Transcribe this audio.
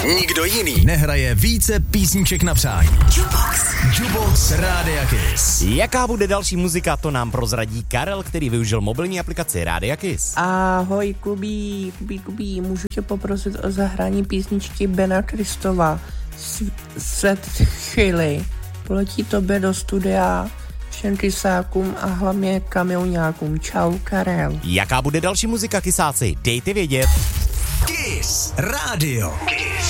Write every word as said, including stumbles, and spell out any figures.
Nikdo jiný nehraje více písniček na přání. Jukebox. Jukebox Rádia Kiss. Jaká bude další muzika, to nám prozradí Karel, který využil mobilní aplikaci Rádia Kiss. Ahoj, Kubí, Kubí, Kubí, můžu tě poprosit o zahrání písničky Bena Kristova. Svět chvíli. Poletí tobě do studia, všem kysákům a hlavně kamioňákům. Čau, Karel. Jaká bude další muzika, kysáci? Dejte vědět. Kiss Radio. Kiss.